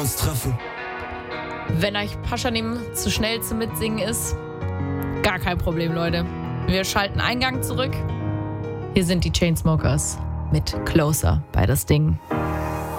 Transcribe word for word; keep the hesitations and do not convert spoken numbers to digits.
uns treffen. Wenn euch Paschanim zu schnell zum Mitsingen ist, gar kein Problem, Leute. Wir schalten Eingang zurück. Hier sind die Chainsmokers mit Closer bei das Ding.